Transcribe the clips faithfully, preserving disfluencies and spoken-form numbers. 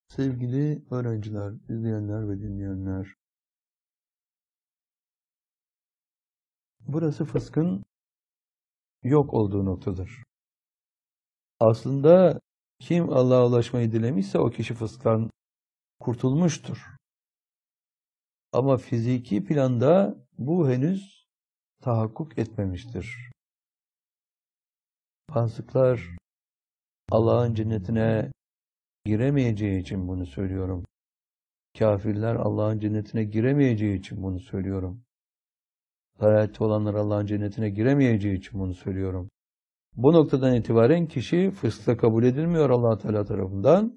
Sevgili öğrenciler, izleyenler ve dinleyenler, burası fıskın yok olduğu noktadır. Aslında kim Allah'a ulaşmayı dilemişse o kişi fısktan kurtulmuştur. Ama fiziki planda bu henüz tahakkuk etmemiştir. Fasıklar Allah'ın cennetine giremeyeceği için bunu söylüyorum. Kafirler Allah'ın cennetine giremeyeceği için bunu söylüyorum. Dalaletli olanlar Allah'ın cennetine giremeyeceği için bunu söylüyorum. Bu noktadan itibaren kişi fıskta kabul edilmiyor Allah Teala tarafından.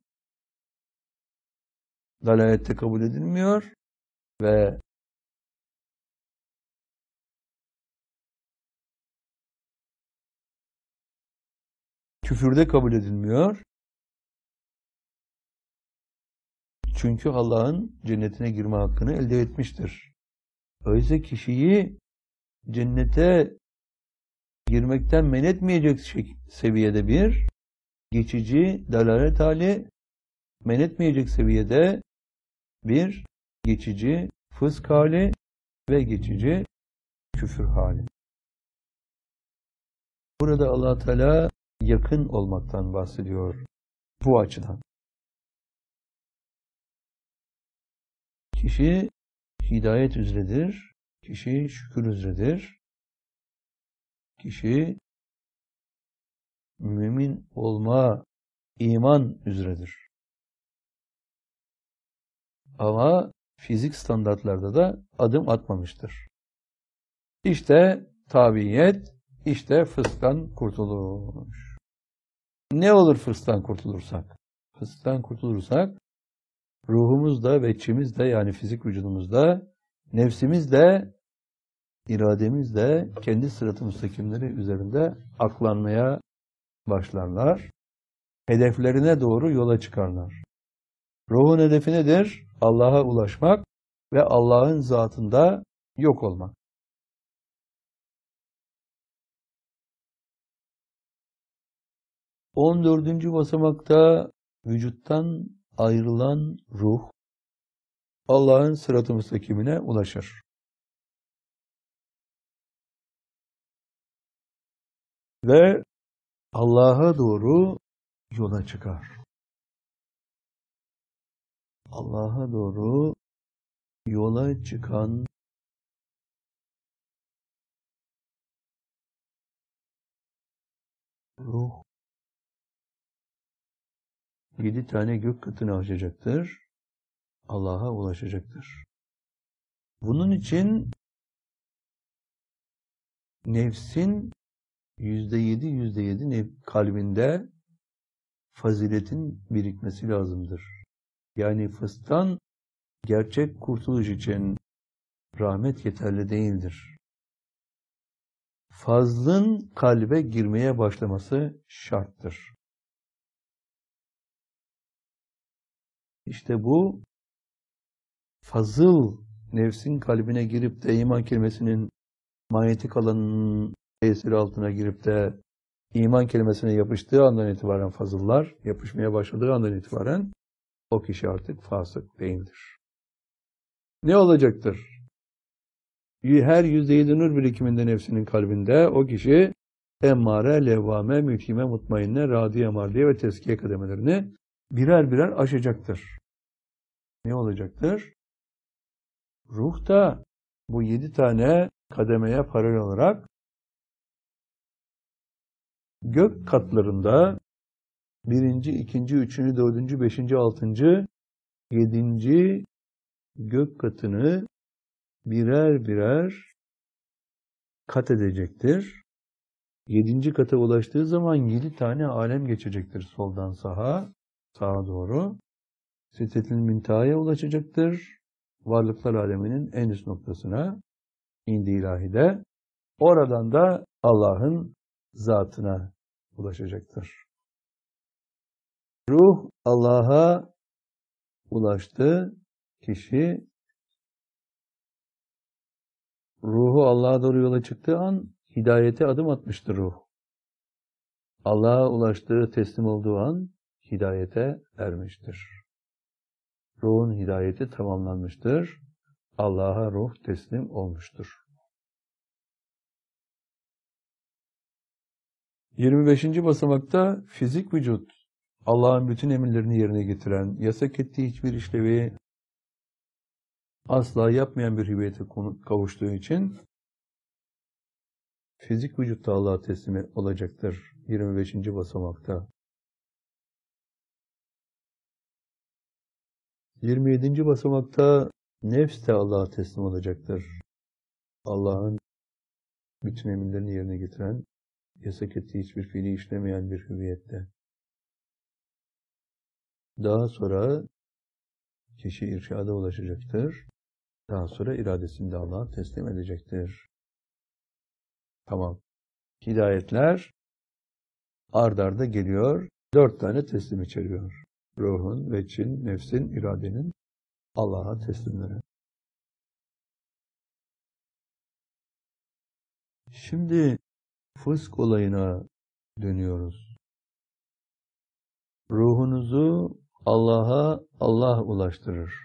Dalalette kabul edilmiyor ve küfürde kabul edilmiyor. Çünkü Allah'ın cennetine girme hakkını elde etmiştir. Öyleyse kişiyi cennete girmekten men etmeyecek seviyede bir geçici dalalet hali, men etmeyecek seviyede bir geçici fısk hali ve geçici küfür hali. Burada Allah Teala yakın olmaktan bahsediyor bu açıdan. Kişi hidayet üzeredir, kişi şükür üzeredir, kişi mümin olma, iman üzeredir. Ama fizik standartlarda da adım atmamıştır. İşte tabiyet, işte fısktan kurtuluş. Ne olur fısktan kurtulursak? Fısktan kurtulursak, ruhumuz da ve içimiz de yani fizik vücudumuzda, nefsimiz de, irademiz de kendi sırat-ı müstakimleri üzerinde aklanmaya başlarlar. Hedeflerine doğru yola çıkarlar. Ruhun hedefi nedir? Allah'a ulaşmak ve Allah'ın zatında yok olmak. on dördüncü basamakta vücuttan ayrılan ruh Allah'ın sırat-ı müstakimine ulaşır. Ve Allah'a doğru yola çıkar. Allah'a doğru yola çıkan ruh yedi tane gök katını aşacaktır. Allah'a ulaşacaktır. Bunun için nefsin yüzde yedi, yüzde yedi kalbinde faziletin birikmesi lazımdır. Yani fısktan gerçek kurtuluş için rahmet yeterli değildir. Fazlın kalbe girmeye başlaması şarttır. İşte bu fazıl nefsin kalbine girip de iman kelimesinin manyetik alanının tesiri altına girip de iman kelimesine yapıştığı andan itibaren fazıllar, yapışmaya başladığı andan itibaren o kişi artık fasık değildir. Ne olacaktır? Her yüzde yedi nur birikiminde nefsinin kalbinde o kişi emmare, levvame, mülkime, mutmainne, radiye, mardiye ve teskiye kademelerini birer birer aşacaktır. Ne olacaktır? Ruh da bu yedi tane kademeye paralel olarak gök katlarında birinci, ikinci, üçüncü, dördüncü, beşinci, altıncı, yedinci gök katını birer birer kat edecektir. Yedinci kata ulaştığı zaman yedi tane alem geçecektir soldan sağa, sağa doğru. Sidretil Münteha'ya ulaşacaktır. Varlıklar aleminin en üst noktasına, indi ilahide. Oradan da Allah'ın zatına ulaşacaktır. Ruh Allah'a ulaştı. Kişi ruhu Allah'a doğru yola çıktığı an hidayete adım atmıştır ruh. Allah'a ulaştığı, teslim olduğu an hidayete ermiştir. ruhun hidayeti tamamlanmıştır. Allah'a ruh teslim olmuştur. yirmi beşinci basamakta fizik vücut, Allah'ın bütün emirlerini yerine getiren, yasak ettiği hiçbir işlevi asla yapmayan bir hüviyete kavuştuğu için fizik vücut da Allah'a teslim olacaktır. yirmi beşinci basamakta. yirmi yedinci basamakta nefs de Allah'a teslim olacaktır. Allah'ın bütün emirlerini yerine getiren, yasak ettiği hiçbir fiili işlemeyen bir hüviyette. Daha sonra kişi irşada ulaşacaktır. Daha sonra iradesini de Allah'a teslim edecektir. Tamam. Hidayetler ard arda geliyor. Dört tane teslim içeriyor. Ruhun, veçin, nefsin, iradenin Allah'a teslimleri. Şimdi fısk olayına dönüyoruz. Ruhunuzu Allah'a Allah ulaştırır.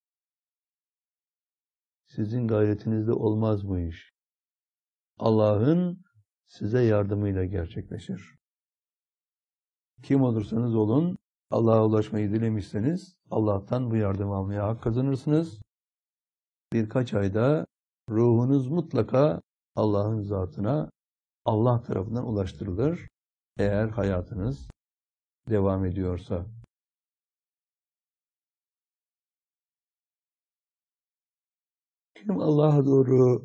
Sizin gayretinizde olmaz bu iş. Allah'ın size yardımıyla gerçekleşir. Kim olursanız olun, Allah'a ulaşmayı dilemişseniz, Allah'tan bu yardımı almaya hak kazanırsınız. Birkaç ayda ruhunuz mutlaka Allah'ın zatına, Allah tarafından ulaştırılır. Eğer hayatınız devam ediyorsa. Kim Allah'a doğru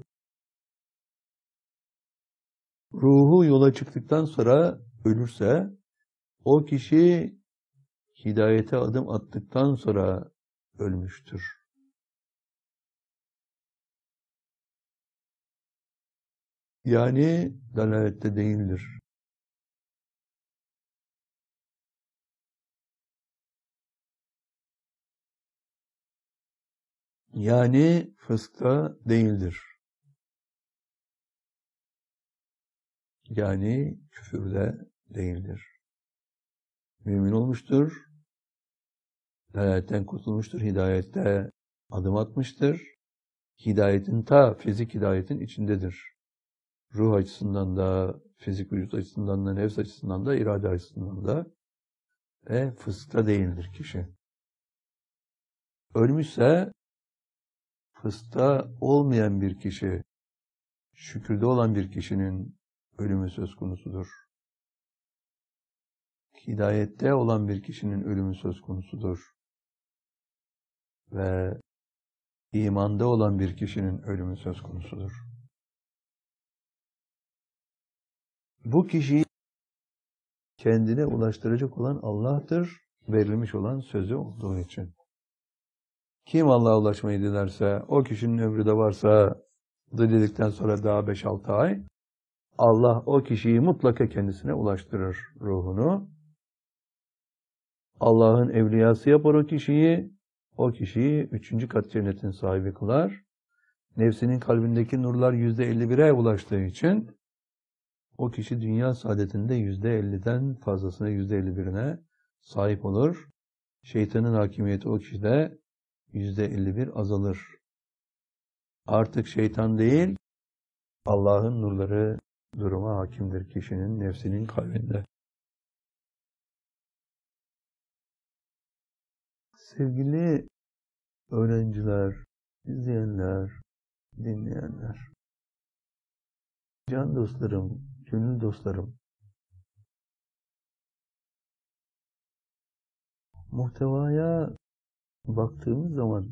ruhu yola çıktıktan sonra ölürse, o kişi hidayete adım attıktan sonra ölmüştür. Yani dalalette değildir. Yani fıskta değildir. Yani küfürde değildir. Mümin olmuştur, dalaletten kurtulmuştur, hidayette adım atmıştır. Hidayetin ta fizik hidayetin içindedir. Ruh açısından da, fizik vücut açısından da, nefs açısından da, irade açısından da ve fıskta değildir kişi. Ölmüşse fıskta olmayan bir kişi, şükürde olan bir kişinin ölümü söz konusudur. Hidayette olan bir kişinin ölümü söz konusudur. Ve imanda olan bir kişinin ölümü söz konusudur. Bu kişiyi kendine ulaştıracak olan Allah'tır, verilmiş olan sözü olduğu için. Kim Allah'a ulaşmayı dilerse, o kişinin ömrü de varsa, diledikten sonra daha beş altı ay, Allah o kişiyi mutlaka kendisine ulaştırır ruhunu. Allah'ın evliyası yapar o kişiyi, o kişiyi üçüncü kat cennetin sahibi kılar. Nefsinin kalbindeki nurlar yüzde elli bire ulaştığı için, o kişi dünya saadetinde yüzde elliden fazlasına, yüzde elli birine sahip olur. Şeytanın hakimiyeti o kişide yüzde elli bir azalır. Artık şeytan değil, Allah'ın nurları duruma hakimdir kişinin nefsinin kalbinde. Sevgili öğrenciler, izleyenler, dinleyenler, can dostlarım, gönül dostlarım, muhtevaya baktığımız zaman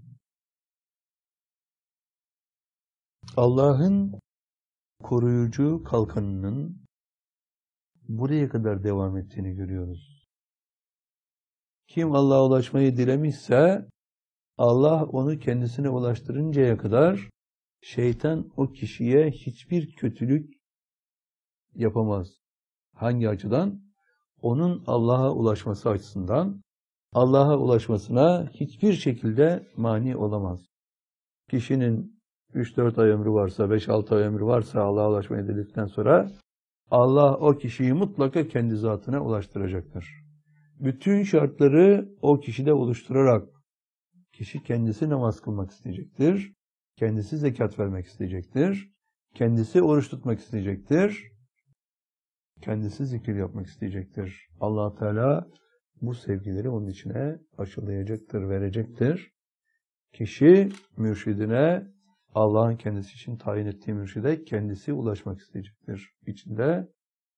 Allah'ın koruyucu kalkanının buraya kadar devam ettiğini görüyoruz. Kim Allah'a ulaşmayı dilemişse Allah onu kendisine ulaştırıncaya kadar şeytan o kişiye hiçbir kötülük yapamaz. Hangi açıdan? Onun Allah'a ulaşması açısından, Allah'a ulaşmasına hiçbir şekilde mani olamaz. Kişinin üç dört ay ömrü varsa, beş altı ay ömrü varsa Allah'a ulaşmayı diledikten sonra Allah o kişiyi mutlaka kendi zatına ulaştıracaktır. Bütün şartları o kişide oluşturarak Kişi kendisi namaz kılmak isteyecektir. Kendisi zekat vermek isteyecektir. Kendisi oruç tutmak isteyecektir. Kendisi zikir yapmak isteyecektir. Allah Teala bu sevgileri onun içine aşılayacaktır, verecektir. Kişi mürşidine, Allah'ın kendisi için tayin ettiği mürşide kendisi ulaşmak isteyecektir. İçinde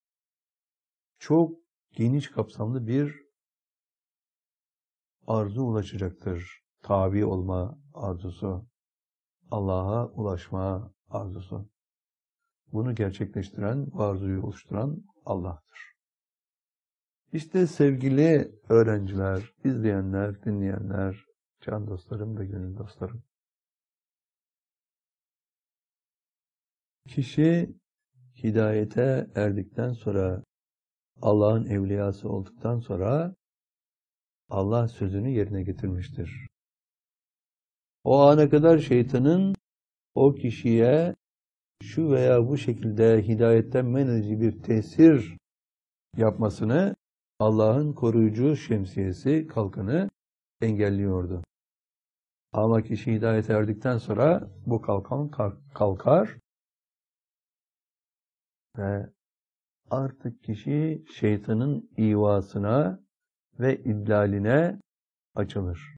çok geniş kapsamlı bir arzu ulaşacaktır. Tabi olma arzusu, Allah'a ulaşma arzusu. Bunu gerçekleştiren, bu arzuyu oluşturan Allah'tır. İşte sevgili öğrenciler, izleyenler, dinleyenler, can dostlarım ve gönül dostlarım. Kişi hidayete erdikten sonra, Allah'ın evliyası olduktan sonra Allah sözünü yerine getirmiştir. O ana kadar şeytanın o kişiye şu veya bu şekilde hidayetten men edici bir tesir yapmasını Allah'ın koruyucu şemsiyesi, kalkanı engelliyordu. Ama kişi hidayete erdikten sonra bu kalkan kalkar ve artık kişi şeytanın ivasına ve idlaline açılır.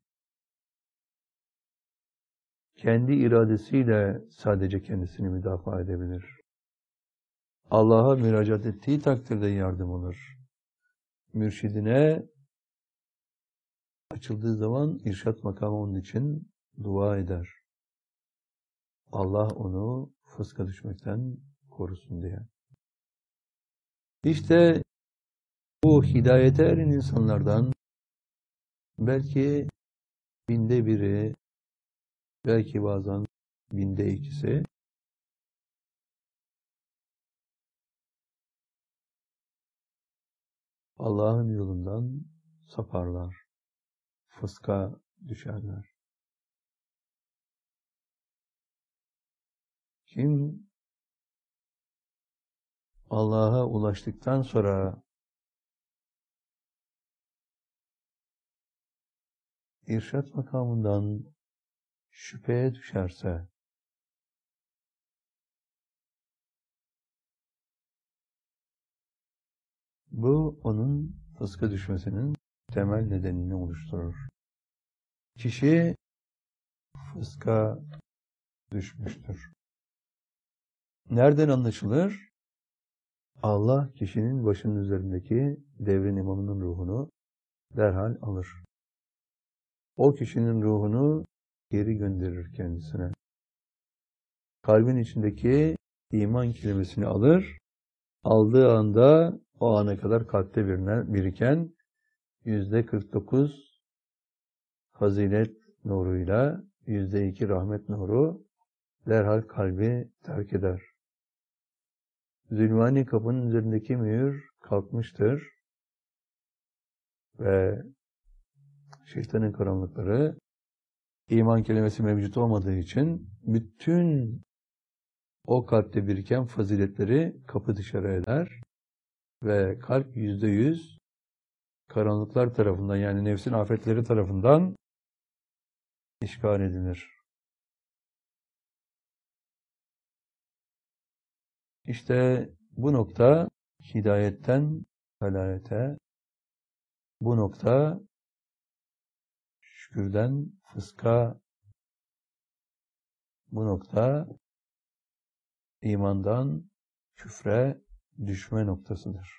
Kendi iradesiyle sadece kendisini müdafaa edebilir. Allah'a müracaat ettiği takdirde yardım alır. Mürşidine açıldığı zaman irşat makamı onun için dua eder. Allah onu fıska düşmekten korusun diye. İşte bu hidayete eren insanlardan belki binde biri, belki bazen binde ikisi Allah'ın yolundan saparlar, fıska düşerler. Kim Allah'a ulaştıktan sonra irşat makamından şüpheye düşerse, bu onun fıska düşmesinin temel nedenini oluşturur. Kişi fıska düşmüştür. Nereden anlaşılır? Allah kişinin başının üzerindeki devrin imamının ruhunu derhal alır. O kişinin ruhunu geri gönderir kendisine. Kalbin içindeki iman kelimesini alır. Aldığı anda o ana kadar kalpte biriken yüzde kırk dokuz fazilet nuruyla yüzde iki rahmet nuru derhal kalbi terk eder. Zülmani kapının üzerindeki mühür kalkmıştır ve şeytanın karanlıkları iman kelimesi mevcut olmadığı için bütün o kalpte biriken faziletleri kapı dışarı eder ve kalp yüzde yüz karanlıklar tarafından, yani nefsin afetleri tarafından işgal edilir. İşte bu nokta hidayetten felalete, bu nokta şükürden fıska, bu nokta imandan küfre düşme noktasıdır.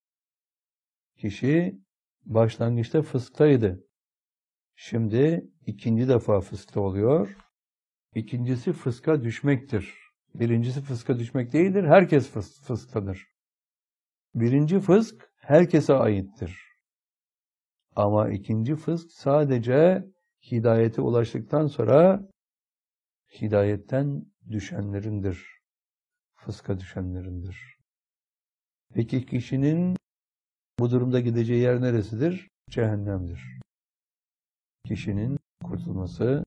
Kişi başlangıçta fısktaydı. Şimdi ikinci defa fıskta oluyor. İkincisi fıska düşmektir. Birincisi fıska düşmek değildir. Herkes fıs fıskadır. Birinci fısk herkese aittir. Ama ikinci fısk sadece hidayete ulaştıktan sonra hidayetten düşenlerindir. Fıska düşenlerindir. Peki kişinin bu durumda gideceği yer neresidir? Cehennemdir. Kişinin kurtulması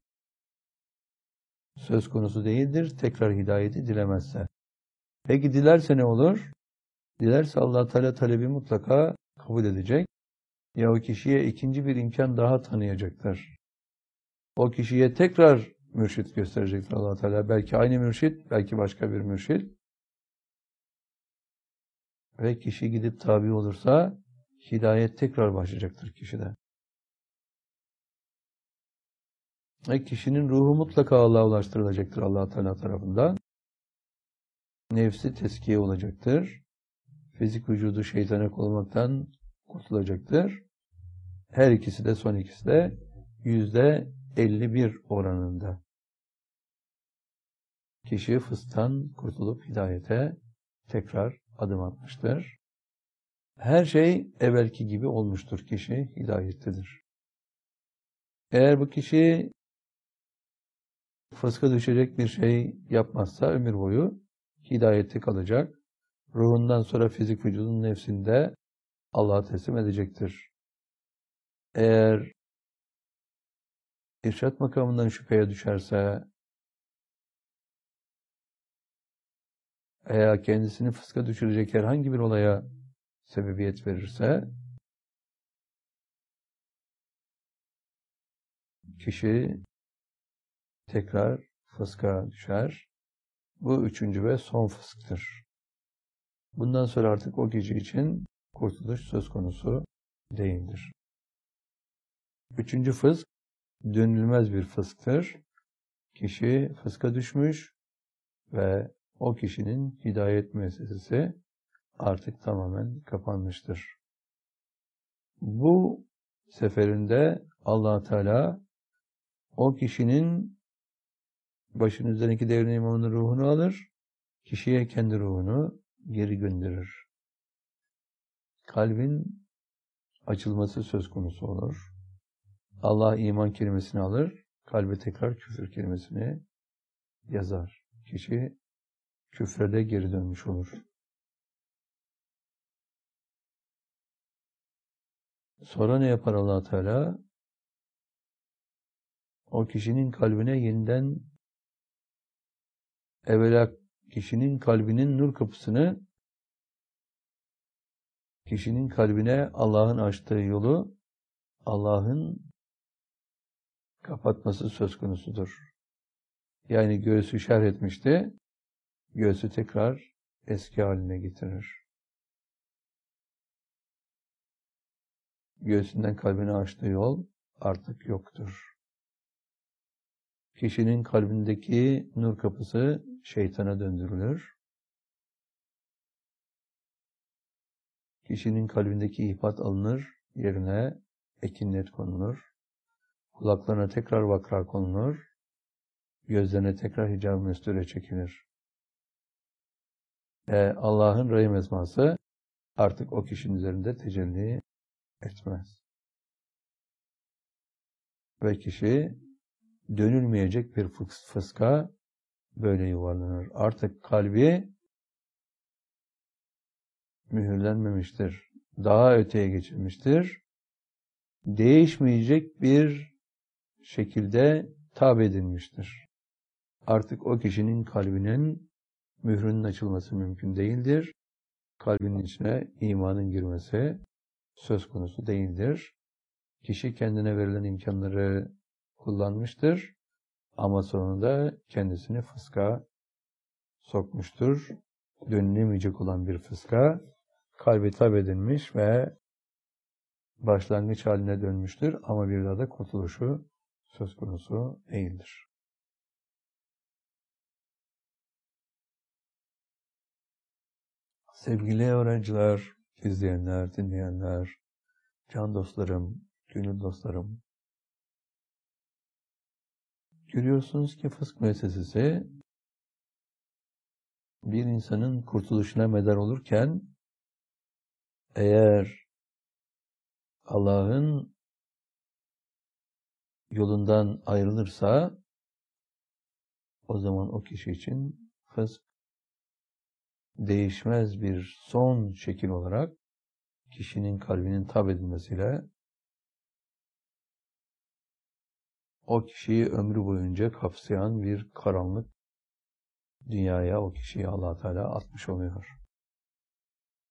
söz konusu değildir. Tekrar hidayeti dilemezse. Peki dilerse ne olur? Dilerse Allah Teala talebi mutlaka kabul edecek. Ya o kişiye ikinci bir imkan daha tanıyacaktır. O kişiye tekrar mürşit gösterecektir Allah Teala. Belki aynı mürşit, belki başka bir mürşit. Ve kişi gidip tabi olursa hidayet tekrar başlayacaktır kişide. Ve kişinin ruhu mutlaka Allah'a ulaştırılacaktır Allah Teala tarafından. Nefsi teskiye olacaktır. Fizik vücudu şeytana olmaktan kurtulacaktır. Her ikisi de, son ikisi de yüzde elli bir oranında. Kişi fısktan kurtulup hidayete tekrar adım atmıştır. Her şey evvelki gibi olmuştur. Kişi hidayettedir. Eğer bu kişi fıska düşecek bir şey yapmazsa ömür boyu hidayette kalacak. Ruhundan sonra fizik vücudun nefsinde Allah'a teslim edecektir. Eğer irşat makamından şüpheye düşerse veya kendisini fıska düşürecek herhangi bir olaya sebebiyet verirse kişi tekrar fıska düşer. Bu üçüncü ve son fısktır. Bundan sonra artık o kişi için kurtuluş söz konusu değildir. Üçüncü fısk dönülmez bir fısktır. Kişi fıska düşmüş ve o kişinin hidayet müessesesi artık tamamen kapanmıştır. Bu seferinde Allah Teala o kişinin başının üzerindeki devrin imamının ruhunu alır, kişiye kendi ruhunu geri gönderir. Kalbin açılması söz konusu olur. Allah iman kelimesini alır, kalbe tekrar küfür kelimesini yazar. Kişi küfrede geri dönmüş olur. Sonra ne yapar Allah Teala? O kişinin kalbine yeniden evvela kişinin kalbinin nur kapısını, kişinin kalbine Allah'ın açtığı yolu Allah'ın kapatması söz konusudur. Yani göğsü şerh etmişti, göğsü tekrar eski haline getirir. Göğsünden kalbine açtığı yol artık yoktur. Kişinin kalbindeki nur kapısı şeytana döndürülür. Kişinin kalbindeki ihbat alınır, yerine ekinnet konulur. Kulaklarına tekrar vakrar konulur. Gözlerine tekrar hicab-ı mesture çekilir. E, Allah'ın rahim esması artık o kişinin üzerinde tecelli etmez. Ve kişi dönülmeyecek bir fıska böyle yuvarlanır. Artık kalbi mühürlenmemiştir. Daha öteye geçilmiştir. Değişmeyecek bir şekilde tabi edilmiştir. Artık o kişinin kalbinin mührünün açılması mümkün değildir. Kalbinin içine imanın girmesi söz konusu değildir. Kişi kendine verilen imkanları kullanmıştır. Ama sonunda kendisini fıska sokmuştur. Dönülemeyecek olan bir fıska kalbi tabi edilmiş ve başlangıç haline dönmüştür. Ama bir daha da kurtuluşu söz konusu değildir. Sevgili öğrenciler, izleyenler, dinleyenler, can dostlarım, gönül dostlarım, görüyorsunuz ki fısk müessesesi bir insanın kurtuluşuna medar olurken eğer Allah'ın yolundan ayrılırsa o zaman o kişi için fısk değişmez bir son şekil olarak kişinin kalbinin tab edilmesiyle o kişiyi ömrü boyunca kapsayan bir karanlık dünyaya o kişiyi Allah Teala atmış oluyor.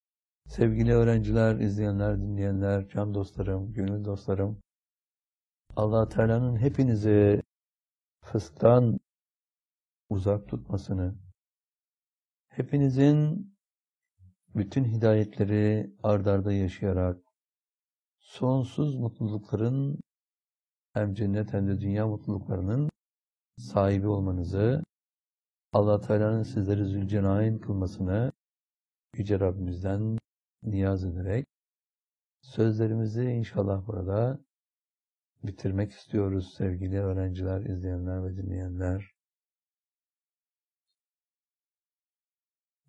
Sevgili öğrenciler, izleyenler, dinleyenler, can dostlarım, gönül dostlarım, Allah Teala'nın hepinizi fısktan uzak tutmasını, hepinizin bütün hidayetleri ard arda yaşayarak sonsuz mutlulukların hem cennet hem de dünya mutluluklarının sahibi olmanızı, Allah Teala'nın sizleri zülcenain kılmasını Yüce Rabbimizden niyaz ederek sözlerimizi inşallah burada bitirmek istiyoruz sevgili öğrenciler, izleyenler ve dinleyenler.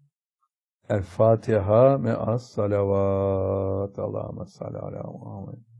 El Fatiha me'as salavat. Allahümme salli ala Muhammed.